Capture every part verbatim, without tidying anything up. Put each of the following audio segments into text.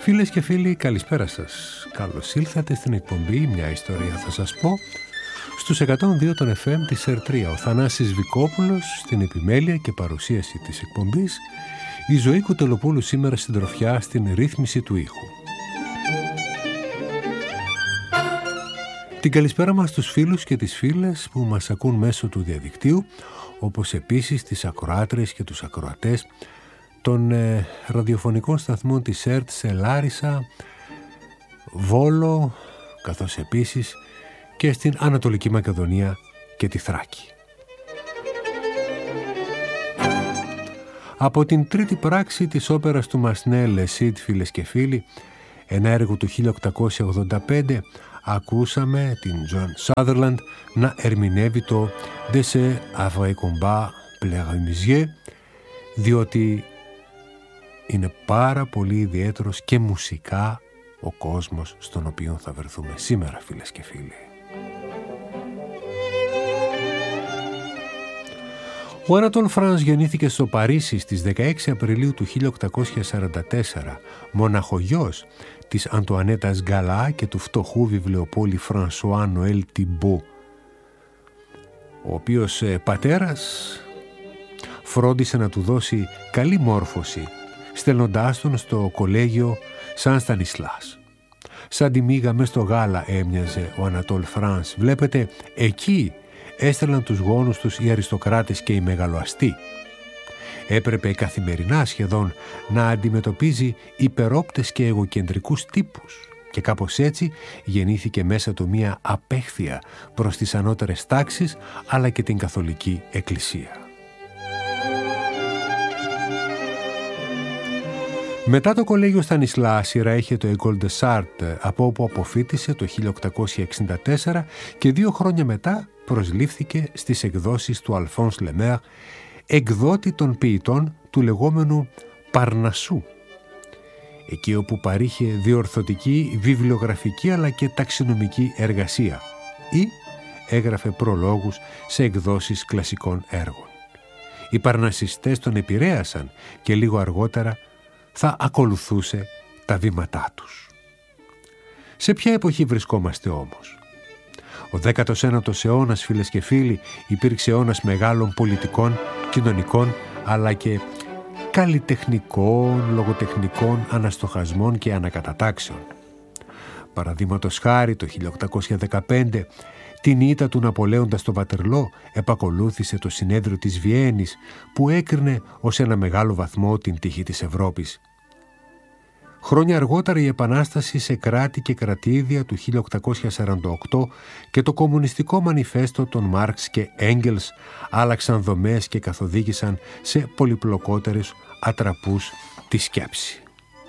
Φίλες και φίλοι, καλησπέρα σας. Καλώς ήλθατε στην εκπομπή «Μια ιστορία θα σας πω» στους εκατόν δύο των εφ εμ της ΕΡ τρία. Ο Θανάσης Βικόπουλος στην επιμέλεια και παρουσίαση της εκπομπής, η Ζωή Κουτελοπούλου σήμερα συντροφιά στην ρύθμιση του ήχου. Την καλησπέρα μας στους φίλους και τις φίλες που μας ακούν μέσω του διαδικτύου, όπως επίσης τις ακροάτρες και τους ακροατές των ε, ραδιοφωνικών σταθμών της ΕΡΤ σε Λάρισα, Βόλο, καθώς επίσης και στην Ανατολική Μακεδονία και τη Θράκη. Από την τρίτη πράξη της όπερας του Μασνέ Λεσίτ, φίλες και φίλοι, ένα έργο του χίλια οκτακόσια ογδόντα πέντε, ακούσαμε την Τζον Σάδερλαντ να ερμηνεύει το «De ce avait combat plaire, διότι είναι πάρα πολύ ιδιαίτερος και μουσικά ο κόσμος στον οποίο θα βρεθούμε σήμερα, φίλες και φίλοι. Ο Ανατόλ Φρανς γεννήθηκε στο Παρίσι στις δεκαέξι Απριλίου του χίλια οκτακόσια σαράντα τέσσερα, μοναχογιός της Αντουανέτας Γκαλά και του φτωχού βιβλιοπόλη Φρανσουά Νοέλ Τιμπό, ο οποίος ε, πατέρας φρόντισε να του δώσει καλή μόρφωση στέλνοντάς τον στο κολέγιο Σαν Στανισλάς. Σαν τη μύγα μες στο γάλα έμοιαζε ο Ανατόλ Φρανς. Βλέπετε, εκεί έστελναν τους γόνους τους οι αριστοκράτες και οι μεγαλοαστοί. Έπρεπε καθημερινά σχεδόν να αντιμετωπίζει υπερόπτες και εγωκεντρικούς τύπους και κάπως έτσι γεννήθηκε μέσα του μία απέχθεια προς τις ανώτερες τάξεις αλλά και την Καθολική Εκκλησία. Μετά το κολέγιο Στανισλά, σειρά είχε το École des Arts, από όπου αποφοίτησε το χίλια οκτακόσια εξήντα τέσσερα και δύο χρόνια μετά προσλήφθηκε στις εκδόσεις του Αλφόνς Λεμέρ, εκδότη των ποιητών του λεγόμενου Παρνασσού, εκεί όπου παρήχε διορθωτική, βιβλιογραφική αλλά και ταξινομική εργασία, ή έγραφε προλόγους σε εκδόσεις κλασικών έργων. Οι παρνασιστές τον επηρέασαν και λίγο αργότερα θα ακολουθούσε τα βήματά τους. Σε ποια εποχή βρισκόμαστε όμως? Ο δέκατος ένατος αιώνας, φίλες και φίλοι, υπήρξε αιώνας μεγάλων πολιτικών, κοινωνικών, αλλά και καλλιτεχνικών, λογοτεχνικών αναστοχασμών και ανακατατάξεων. Παραδείγματος χάρη, το χίλια οκτακόσια δεκαπέντε, την ήττα του Ναπολέοντα στο Βατερλό επακολούθησε το συνέδριο της Βιέννης, που έκρινε ως ένα μεγάλο βαθμό την τύχη της Ευρώπης. Χρόνια αργότερα η Επανάσταση σε κράτη και κρατήδια του χίλια οκτακόσια σαράντα οκτώ και το Κομμουνιστικό Μανιφέστο των Μάρξ και Έγγελς άλλαξαν δομές και καθοδήγησαν σε πολυπλοκότερους ατραπούς τη σκέψη.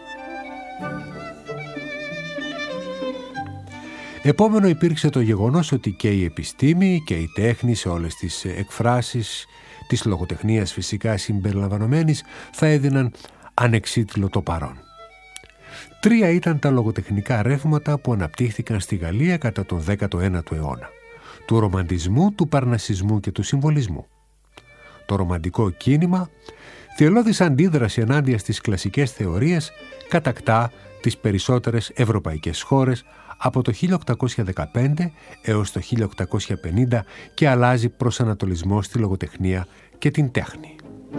Επόμενο υπήρξε το γεγονός ότι και η επιστήμη και η τέχνη σε όλες τις εκφράσεις της λογοτεχνίας φυσικά συμπεριλαμβανομένης θα έδιναν ανεξίτηλο το παρόν. Τρία ήταν τα λογοτεχνικά ρεύματα που αναπτύχθηκαν στη Γαλλία κατά τον δέκατο ένατο αιώνα: του ρομαντισμού, του παρνασισμού και του συμβολισμού. Το ρομαντικό κίνημα, θελώδης αντίδραση ενάντια στις κλασικές θεωρίες, κατακτά τις περισσότερες ευρωπαϊκές χώρες από το χίλια οκτακόσια δεκαπέντε έως το χίλια οκτακόσια πενήντα και αλλάζει προσανατολισμό στη λογοτεχνία και την τέχνη.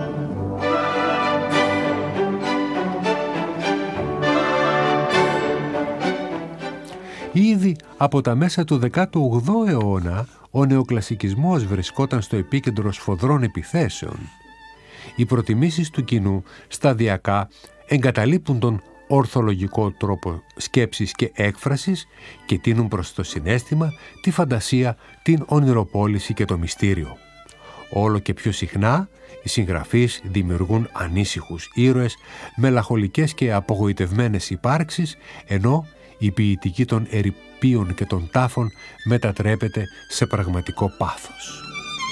Ήδη από τα μέσα του δέκατου όγδοου αιώνα ο νεοκλασικισμός βρισκόταν στο επίκεντρο σφοδρών επιθέσεων. Οι προτιμήσεις του κοινού σταδιακά εγκαταλείπουν τον ορθολογικό τρόπο σκέψης και έκφρασης και τείνουν προς το συναίσθημα, τη φαντασία, την ονειροπόληση και το μυστήριο. Όλο και πιο συχνά οι συγγραφείς δημιουργούν ανήσυχους ήρωες, μελαγχολικές και απογοητευμένες υπάρξεις, ενώ η ποιητική των ερειπίων και των τάφων μετατρέπεται σε πραγματικό πάθος.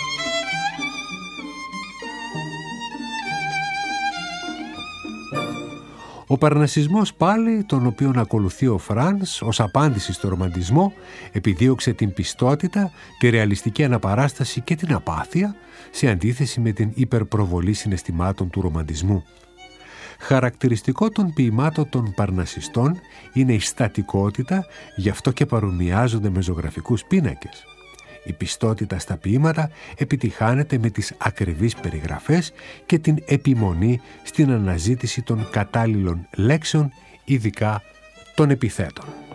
Ο παρνασισμός πάλι, τον οποίον ακολουθεί ο Φρανς ως απάντηση στο ρομαντισμό, επιδίωξε την πιστότητα, τη ρεαλιστική αναπαράσταση και την απάθεια, σε αντίθεση με την υπερπροβολή συναισθημάτων του ρομαντισμού. Χαρακτηριστικό των ποιημάτων των παρνασιστών είναι η στατικότητα, γι' αυτό και παρομοιάζονται με ζωγραφικούς πίνακες. Η πιστότητα στα ποίηματα επιτυχάνεται με τις ακριβείς περιγραφές και την επιμονή στην αναζήτηση των κατάλληλων λέξεων, ειδικά των επιθέτων.